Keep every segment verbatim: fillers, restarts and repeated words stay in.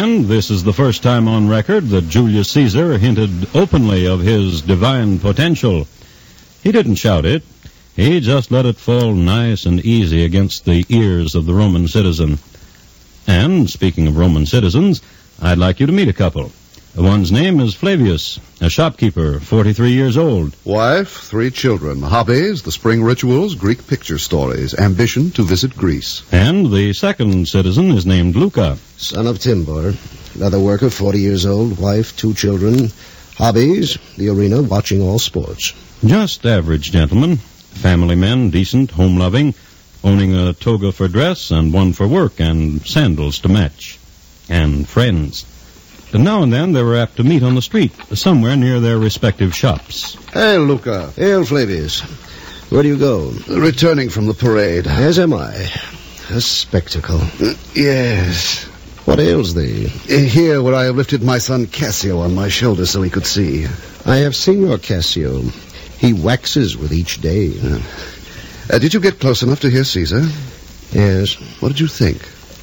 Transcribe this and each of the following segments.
And this is the first time on record that Julius Caesar hinted openly of his divine potential. He didn't shout it. He just let it fall nice and easy against the ears of the Roman citizen. And, speaking of Roman citizens, I'd like you to meet a couple. One's name is Flavius, a shopkeeper, forty-three years old. Wife, three children. Hobbies, the spring rituals, Greek picture stories. Ambition to visit Greece. And the second citizen is named Luca. Son of Timbor. Leather worker, forty years old. Wife, two children. Hobbies, the arena, watching all sports. Just average gentlemen. Family men, decent, home-loving, owning a toga for dress and one for work and sandals to match. And friends. And now and then they were apt to meet on the street, somewhere near their respective shops. Hey, Luca. Hail, Flavius. Where do you go? Returning from the parade. As am I. A spectacle. Uh, yes. What ails thee? Uh, here, where I have lifted my son Cassio on my shoulder so he could see. I have seen your Cassio. He waxes with each day. Uh, uh, did you get close enough to hear Caesar? Yes. What did you think?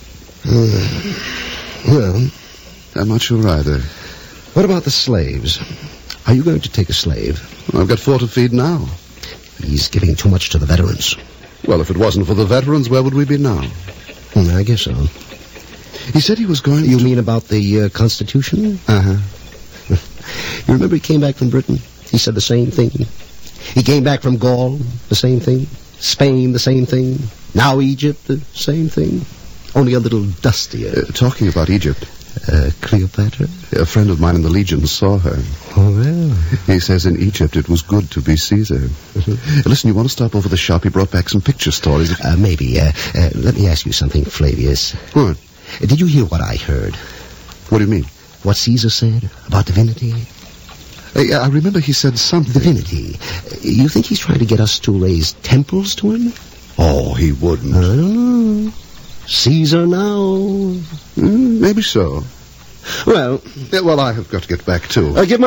Uh, well... I'm not sure either. What about the slaves? Are you going to take a slave? Well, I've got four to feed now. He's giving too much to the veterans. Well, if it wasn't for the veterans, where would we be now? Hmm, I guess so. He said he was going You to... mean about the uh, Constitution? Uh-huh. You remember he came back from Britain? He said the same thing. He came back from Gaul, the same thing. Spain, the same thing. Now Egypt, the same thing. Only a little dustier. Uh, talking about Egypt... Uh, Cleopatra? A friend of mine in the Legion saw her. Oh, well. He says in Egypt it was good to be Caesar. Mm-hmm. Listen, you want to stop over the shop? He brought back some picture stories. Of... Uh, maybe. Uh, uh, let me ask you something, Flavius. What? Uh, did you hear what I heard? What do you mean? What Caesar said about divinity? Uh, I remember he said something. Divinity. Uh, you think he's trying to get us to raise temples to him? Oh, he wouldn't. I don't know. Caesar now. Mm, maybe so. Well, yeah, well, I have got to get back, too. Uh, give my